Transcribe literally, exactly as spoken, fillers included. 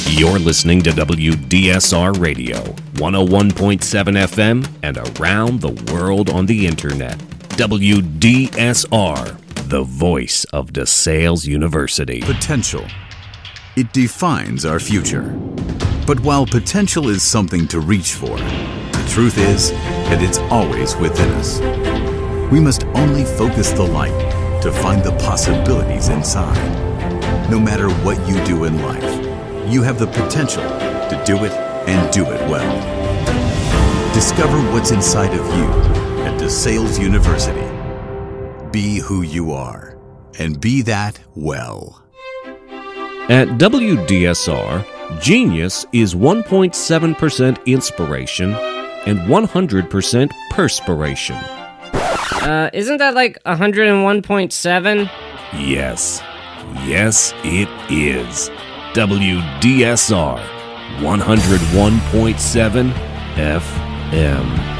You're listening to W D S R Radio, one oh one point seven F M, and around the world on the internet. W D S R, the voice of DeSales University. Potential. It defines our future. But while potential is something to reach for, the truth is that it's always within us. We must only focus the light to find the possibilities inside. No matter what you do in life, you have the potential to do it and do it well. Discover what's inside of you at DeSales University. Be who you are, and be that well. At W D S R, genius is one point seven percent inspiration and one hundred percent perspiration. Uh, isn't that like one hundred one point seven? Yes. Yes, it is. W D S R, one oh one point seven F M.